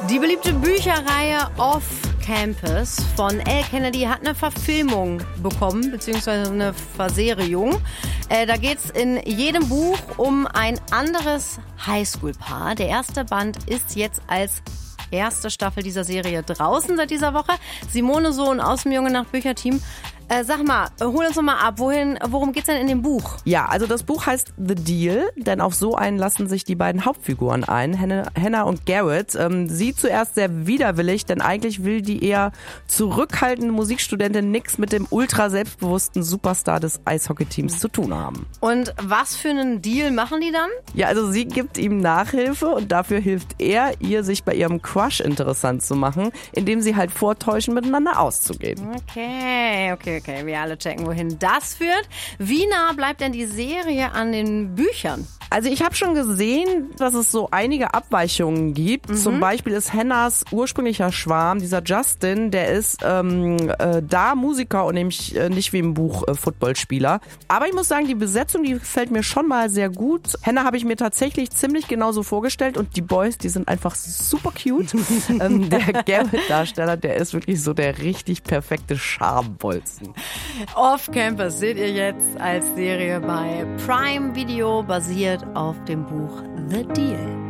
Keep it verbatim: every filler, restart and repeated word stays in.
Die beliebte Bücherreihe Off Campus von Elle Kennedy hat eine Verfilmung bekommen, beziehungsweise eine Verserierung. Äh, da geht's in jedem Buch um ein anderes Highschool-Paar. Der erste Band ist jetzt als erste Staffel dieser Serie draußen seit dieser Woche. Simone Sohn aus dem Junge Nacht Bücherteam. Äh, sag mal, hol uns doch mal ab, wohin, worum geht's denn in dem Buch? Ja, also das Buch heißt The Deal, denn auf so einen lassen sich die beiden Hauptfiguren ein, Hannah, Hannah und Garrett. Ähm, sie zuerst sehr widerwillig, denn eigentlich will die eher zurückhaltende Musikstudentin nichts mit dem ultra selbstbewussten Superstar des Eishockeyteams zu tun haben. Und was für einen Deal machen die dann? Ja, also sie gibt ihm Nachhilfe und dafür hilft er ihr, sich bei ihrem Crush interessant zu machen, indem sie halt vortäuschen, miteinander auszugehen. Okay, okay. Okay, wir alle checken, wohin das führt. Wie nah bleibt denn die Serie an den Büchern? Also ich habe schon gesehen, dass es so einige Abweichungen gibt. Mhm. Zum Beispiel ist Hannahs ursprünglicher Schwarm, dieser Justin, der ist ähm, äh, da Musiker und nämlich äh, nicht wie im Buch äh, Footballspieler. Aber ich muss sagen, die Besetzung, die gefällt mir schon mal sehr gut. Hannah habe ich mir tatsächlich ziemlich genauso vorgestellt und die Boys, die sind einfach super cute. ähm, der Garrett-Darsteller, der ist wirklich so der richtig perfekte Schambolzen. Off Campus seht ihr jetzt als Serie bei Prime Video, basiert auf dem Buch The Deal.